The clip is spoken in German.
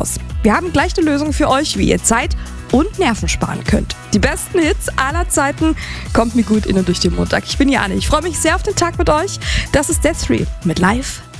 raus. Wir haben gleich eine Lösung für euch, wie ihr Zeit und Nerven sparen könnt. Die besten Hits aller Zeiten. Kommt mir gut in und durch den Montag. Ich bin Jane. Ich freue mich sehr auf den Tag mit euch. Das ist Death 3 mit Live